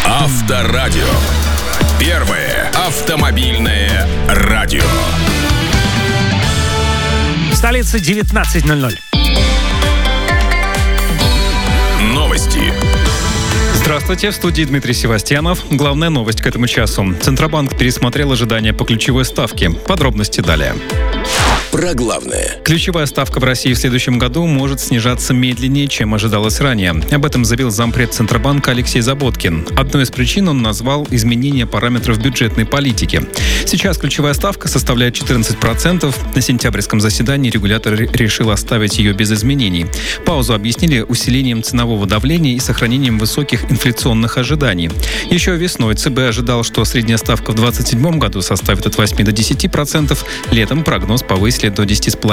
Авторадио. Первое автомобильное радио. В столице 19:00. Новости. Здравствуйте, в студии Дмитрий Севастьянов. Главная новость к этому часу. Центробанк пересмотрел ожидания по ключевой ставке. Подробности далее. Про главное. Ключевая ставка в России в следующем году может снижаться медленнее, чем ожидалось ранее. Об этом заявил зампред Центробанка Алексей Заботкин. Одной из причин он назвал изменение параметров бюджетной политики. Сейчас ключевая ставка составляет 14%. На сентябрьском заседании регулятор решил оставить ее без изменений. Паузу объяснили усилением ценового давления и сохранением высоких инфляционных ожиданий. Еще весной ЦБ ожидал, что средняя ставка в 2027 году составит от 8 до 10%. Летом прогноз повысили до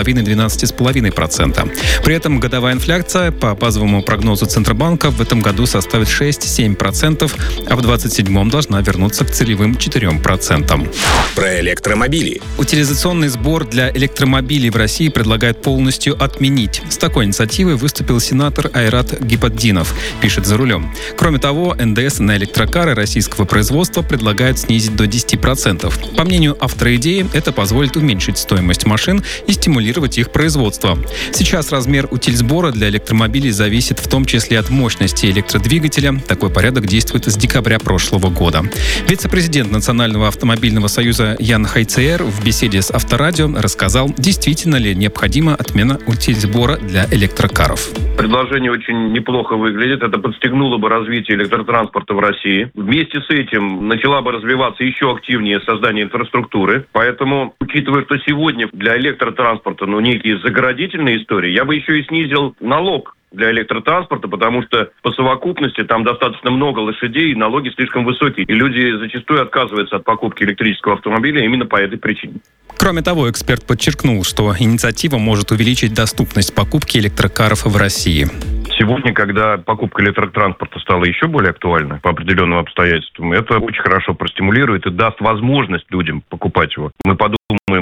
10,5-12,5%. При этом годовая инфляция по базовому прогнозу Центробанка в этом году составит 6-7%, а в 2027 должна вернуться к целевым 4%. Про электромобили. Утилизационный сбор для электромобилей в России предлагают полностью отменить. С такой инициативой выступил сенатор Айрат Гипатдинов, пишет «За рулем». Кроме того, НДС на электрокары российского производства предлагают снизить до 10%. По мнению автора идеи, это позволит уменьшить стоимость машин и стимулировать их производство. Сейчас размер утильсбора для электромобилей зависит в том числе от мощности электродвигателя. Такой порядок действует с декабря прошлого года. Вице-президент Национального автомобильного союза Ян Хайцер в беседе с Авторадио рассказал, действительно ли необходима отмена утильсбора для электрокаров. Предложение очень неплохо выглядит. Это подстегнуло бы развитие электротранспорта в России. Вместе с этим начала бы развиваться еще активнее создание инфраструктуры. Поэтому, учитывая, что сегодня для электротранспорта некие заградительные истории, я бы еще и снизил налог для электротранспорта, потому что по совокупности там достаточно много лошадей, и налоги слишком высокие. И люди зачастую отказываются от покупки электрического автомобиля именно по этой причине. Кроме того, эксперт подчеркнул, что инициатива может увеличить доступность покупки электрокаров в России. Сегодня, когда покупка электротранспорта стала еще более актуальна по определенным обстоятельствам, это очень хорошо простимулирует и даст возможность людям покупать его. Мы подумаем,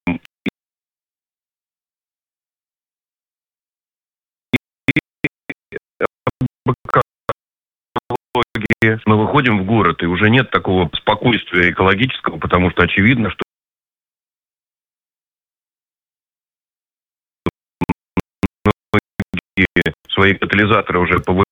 мы выходим в город, и уже нет такого спокойствия экологического, потому что очевидно, что свои катализаторы уже